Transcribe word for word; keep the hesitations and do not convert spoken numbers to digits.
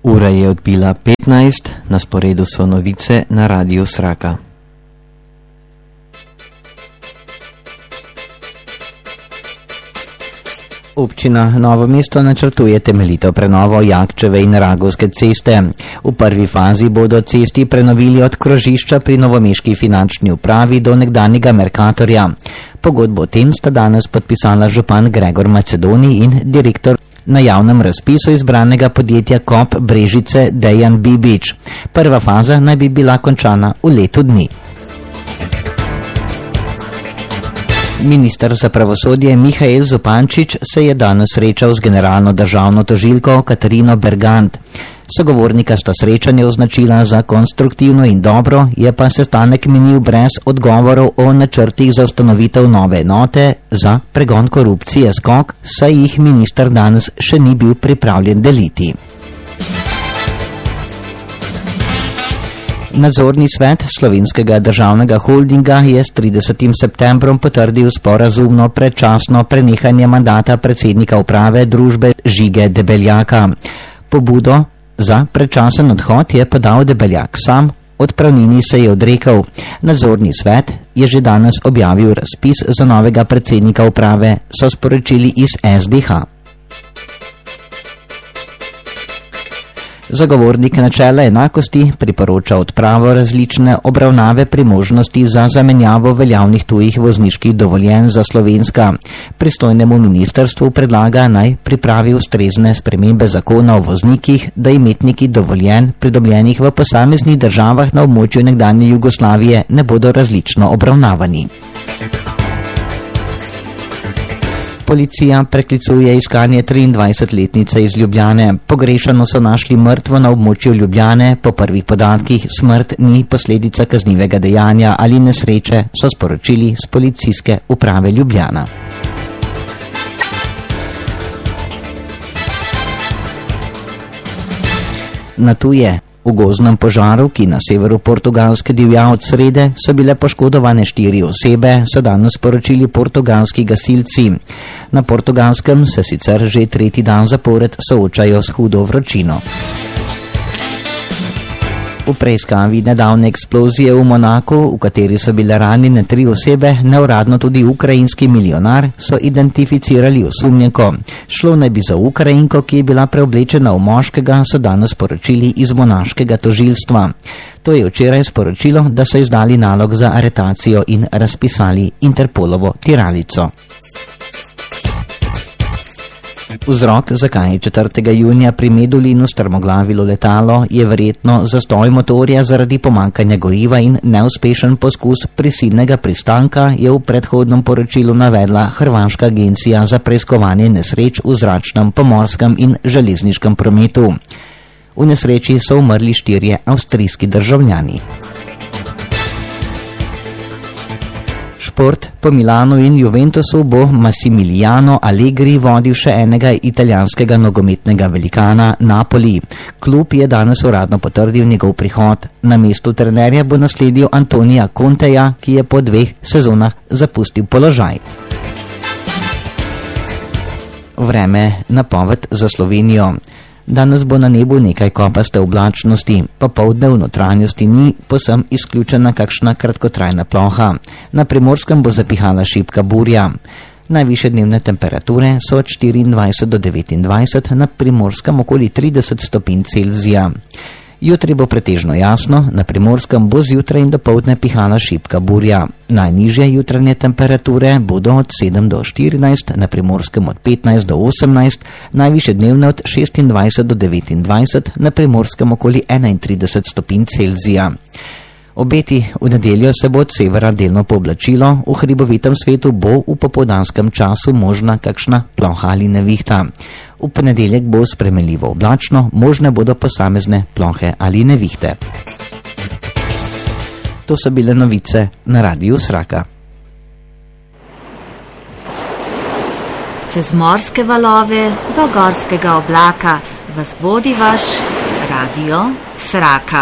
Ura je odbila petnajst, na sporedu so novice na Radiu Sraka. Občina Novo mesto načrtuje temeljito prenovo Jakčeve in Ragovske ceste. V prvi fazi bodo cesti prenovili od krožišča pri novomeški finančni upravi do nekdanjega Merkatorja. Pogodbo o tem sta danes podpisala župan Gregor Macedoni in direktor na javnem razpisu izbranega podjetja Kop Brežice Dejan Bibič. Prva faza naj bi bila končana v letu dni. Minister za pravosodje Mihael Zupančič se je danes srečal z generalno državno tožilko Katarino Bergant. Sogovornika sta srečanje označila za konstruktivno in dobro, je pa sestanek minil brez odgovorov o načrtih za ustanovitev nove enote za pregon korupcije Skok, saj jih minister danes še ni bil pripravljen deliti. Nadzorni svet Slovenskega državnega holdinga je s tridesetim septembrom potrdil sporazumno predčasno prenehanje mandata predsednika uprave družbe Žige Debeljaka. Pobudo za predčasen odhod je podal Debeljak sam, odpravnini se je odrekel. Nadzorni svet je že danes objavil razpis za novega predsednika uprave, so sporočili iz S D H. Zagovornik načela enakosti priporoča odpravo različne obravnave pri možnosti za zamenjavo veljavnih tujih vozniških dovoljenj za slovenska. Pristojnemu ministrstvu predlaga naj pripravi ustrezne spremembe zakona o voznikih, da imetniki dovoljenj, pridobljenih v posameznih državah na območju nekdanje Jugoslavije, ne bodo različno obravnavani. Policija preklicuje iskanje triindvajsetletnice iz Ljubljane. Pogrešano so našli mrtvo na območju Ljubljane. Po prvih podatkih smrt ni posledica kaznivega dejanja ali nesreče, so sporočili z policijske uprave Ljubljana. Na tuje. V gozdnem požaru, ki na severu Portugalske divja od srede, so bile poškodovane štiri osebe, so danes sporočili portugalski gasilci. Na Portugalskem se sicer že tretji dan zapored soočajo s hudo vročino. V preiskavi nedavne eksplozije v Monaku, v kateri so bile ranjene tri osebe, neuradno tudi ukrajinski milijonar, so identificirali osumljenko. Šlo naj bi za Ukrajinko, ki je bila preoblečena v moškega, so danes sporočili iz monaškega tožilstva. To je včeraj sporočilo, da so izdali nalog za aretacijo in razpisali Interpolovo tiralico. Vzrok, zakaj je četrtega junija pri Medulinu strmoglavilo letalo, je verjetno zastoj motorja zaradi pomanjkanja goriva in neuspešen poskus prisilnega pristanka, je v predhodnem poročilu navedla hrvaška agencija za preiskovanje nesreč v zračnem, pomorskem in železniškem prometu. V nesreči so umrli štirje avstrijski državljani. Šport. Po Milanu in Juventusu bo Massimiliano Allegri vodil še enega italijanskega nogometnega velikana, Napoli. Klub je danes uradno potrdil njegov prihod. Na mestu trenerja bo nasledil Antonija Conteja, ki je po dveh sezonah zapustil položaj. Vreme, napoved za Slovenijo. Danes bo na nebu nekaj kopaste oblačnosti, popoldne v notranjosti ni povsem izključena kakšna kratkotrajna ploha. Na Primorskem bo zapihala šibka burja. Najvišje dnevne temperature so od štiriindvajset do devetindvajset, na Primorskem okoli trideset stopinj Celzija. Jutri bo pretežno jasno, na Primorskem bo zjutraj in dopoldne pihala šibka burja. Najnižje jutranje temperature bodo od sedem do štirinajst, na Primorskem od petnajst do osemnajst, najvišje dnevne od šestindvajset do devetindvajset, na Primorskem okoli enaintrideset stopinj Celzija. Obeti v nedeljo se bo od severa delno pooblačilo, v hribovitem svetu bo v popoldanskem času možna kakšna ploha ali nevihta. V ponedeljek bo spremenljivo oblačno, možne bodo posamezne plohe ali nevihte. To so bile novice na Radiu Sraka. Čez morske valove do gorskega oblaka vas vodi vaš Radio Sraka.